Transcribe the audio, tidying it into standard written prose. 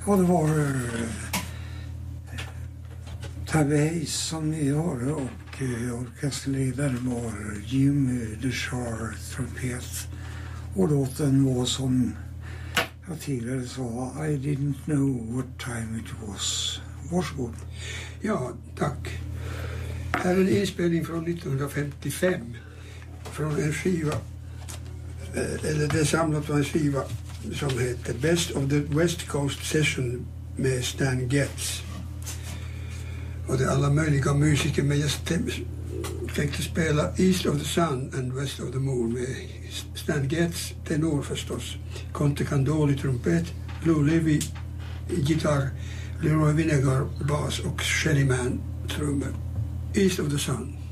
Ja, det var Tabbe Hayes som ni hörde och orkesterledare var Jimmy DeShar trumpet. Och låten var som jag tidigare sa, I didn't know what time it was. Varsågod. Ja, tack. Här är en inspelning från 1955 från en skiva, eller det är samlat på en skiva som heter Best of the West Coast Session med Stan Getz. Och det är alla möjliga musiker, men jag tänkte spela East of the Sun and West of the Moon med Stan Getz, tenor förstås, Conte Candoli trumpet, Lou Levy gitarr, Leroy Vinegar bas och Shelly Manne trummor. East of the Sun.